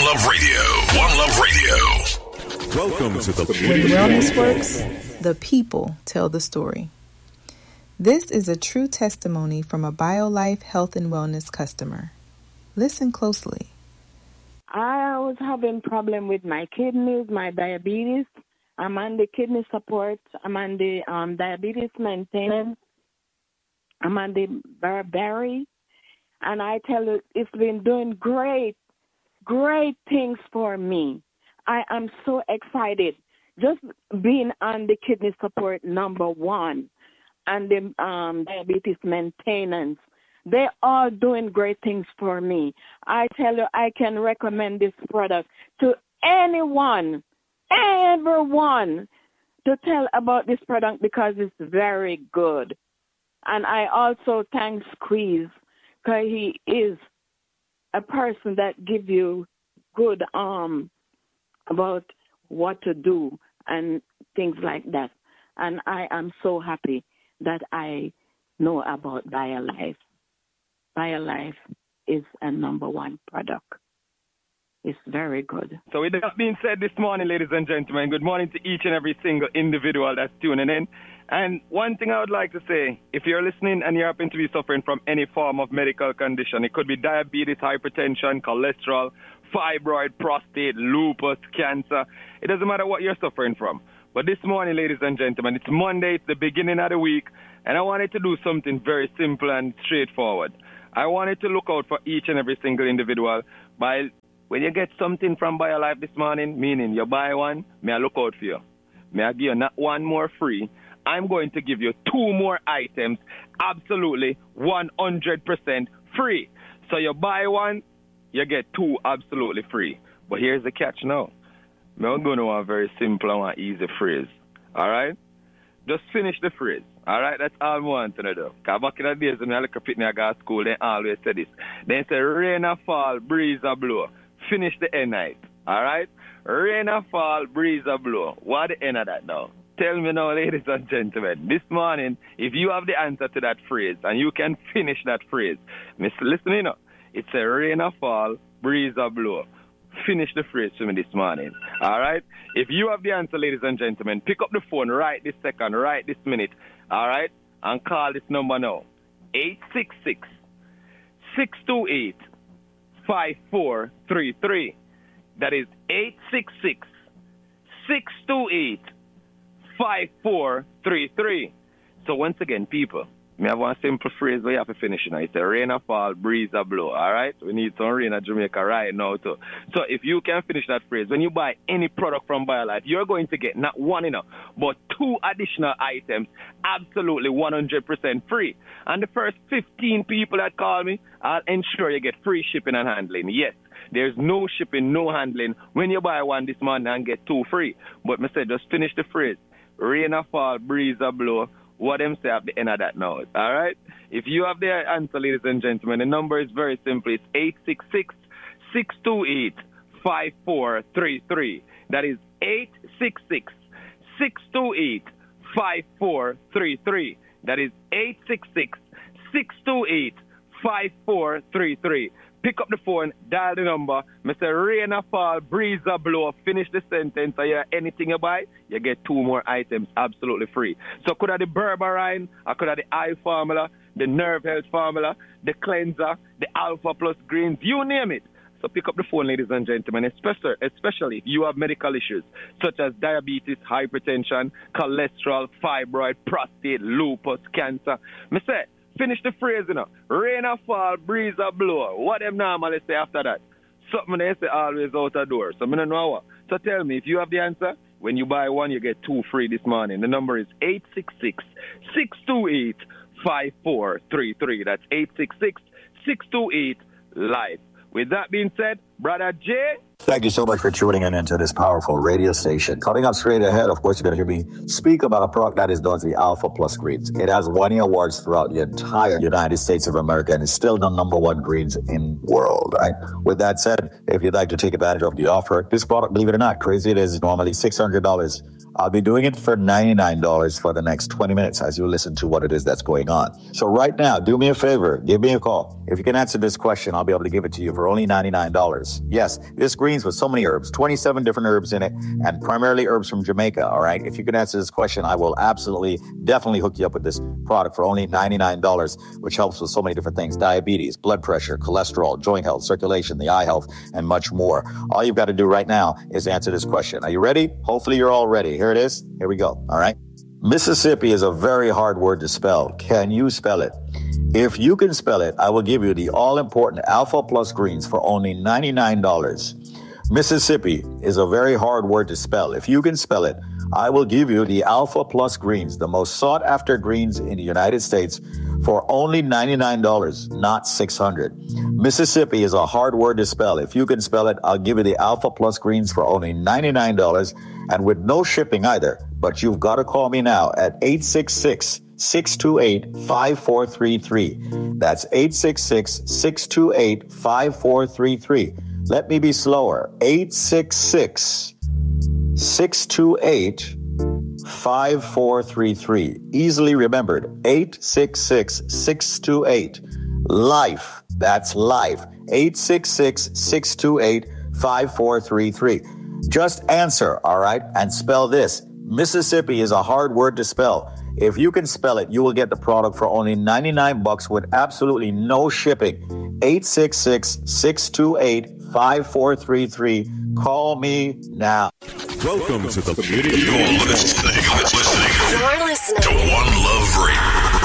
Love Radio. One Love Radio. Welcome to the When wellness works, the people tell the story. This is a true testimony from a BioLife Health and Wellness customer. Listen closely. I was having problem with my kidneys, my diabetes. I'm on the kidney support. I'm on the diabetes maintenance. I'm on the beriberi. And I tell you, it's been doing great things for me. I am so excited. Just being on the kidney support #1 and the diabetes maintenance. They're all doing great things for me. I tell you, I can recommend this product to everyone, to tell about this product because it's very good. And I also thank Squeeze because he is a person that gives you good about what to do and things like that. And I am so happy that I know about BioLife. BioLife is a #1 product. It's very good. So with that being said this morning, ladies and gentlemen, good morning to each and every single individual that's tuning in. And one thing I would like to say, if you're listening and you happen to be suffering from any form of medical condition, it could be diabetes, hypertension, cholesterol, fibroid, prostate, lupus, cancer. It doesn't matter what you're suffering from. But this morning, ladies and gentlemen, it's Monday, it's the beginning of the week, and I wanted to do something very simple and straightforward. I wanted to look out for each and every single individual by when you get something from BioLife this morning, meaning you buy one, may I look out for you. May I give you not one more free. I'm going to give you 2 more items absolutely 100% free. So you buy one, you get 2 absolutely free. But here's the catch now. I'm going to want a very simple and easy phrase. All right? Just finish the phrase. All right? That's all I want to do. Because back in the days when I look at I go to school, they always say this. They say, rain a fall, breeze a blow. Finish the end night. All right? Rain a fall, breeze a blow. What the end of that now? Tell me now, ladies and gentlemen, this morning, if you have the answer to that phrase and you can finish that phrase, listen, you know, it's a rain a fall, breeze a blow. Finish the phrase for me this morning. All right? If you have the answer, ladies and gentlemen, pick up the phone right this second, right this minute. All right? And call this number now. 866-628-5433. That is 866-628-5433. So once again, people, me have one simple phrase where you have to finish now. It's a rain a fall, breeze a blow. All right? We need some rain in Jamaica right now too. So if you can finish that phrase, when you buy any product from BioLife, you're going to get not one, but 2 additional items absolutely 100% free. And the first 15 people that call me, I'll ensure you get free shipping and handling. Yes. There's no shipping, no handling. When you buy one this morning and get 2 free. But me say just finish the phrase. Rain a fall, breeze a blow. What them say at the end of that now. All right? If you have the answer, ladies and gentlemen, the number is very simple. It's 866-628-5433. That is 866-628-5433. That is 866-628-5433. Pick up the phone, dial the number. Mr. Rain a fall, breeze a blow. Finish the sentence. Or anything you buy, you get 2 more items absolutely free. So could have the berberine, I could have the eye formula, the nerve health formula, the cleanser, the alpha plus greens, you name it. So pick up the phone, ladies and gentlemen, especially if you have medical issues such as diabetes, hypertension, cholesterol, fibroid, prostate, lupus, cancer. Me say, finish the phrase, Rain a fall, breeze a blow. What them normally say after that? Something they say always out the door. So I don't know what. So tell me, if you have the answer, when you buy one, you get 2 free this morning. The number is 866-628-5433. That's 866-628-LIFE. With that being said, Brother Jay. Thank you so much for tuning in into this powerful radio station. Coming up straight ahead, of course, you're going to hear me speak about a product that is known as the Alpha Plus Greens. It has won awards throughout the entire United States of America and is still the #1 greens in the world. Right? With that said, if you'd like to take advantage of the offer, this product, believe it or not, crazy it is normally $600. I'll be doing it for $99 for the next 20 minutes as you listen to what it is that's going on. So right now, do me a favor, give me a call. If you can answer this question, I'll be able to give it to you for only $99. Yes, this greens with so many herbs, 27 different herbs in it, and primarily herbs from Jamaica, all right? If you can answer this question, I will absolutely, definitely hook you up with this product for only $99, which helps with so many different things: diabetes, blood pressure, cholesterol, joint health, circulation, the eye health, and much more. All you've got to do right now is answer this question. Are you ready? Hopefully you're all ready. Here it is. Here we go. All right. Mississippi is a very hard word to spell. Can you spell it? If you can spell it, I will give you the all-important Alpha Plus Greens for only $99. Mississippi is a very hard word to spell. If you can spell it, I will give you the Alpha Plus Greens, the most sought-after greens in the United States, for only $99, not $600. Mississippi is a hard word to spell. If you can spell it, I'll give you the Alpha Plus Greens for only $99 and with no shipping either. But you've got to call me now at 866-628-5433. That's 866-628-5433. Let me be slower. 866-628-5433. Easily remembered. 866-628-LIFE. That's life. 866-628-5433. Just answer, all right? And spell this. Mississippi is a hard word to spell. If you can spell it, you will get the product for only $99 with absolutely no shipping. 866-628-5433. Call me now. Welcome to the You're listening to One Love Radio.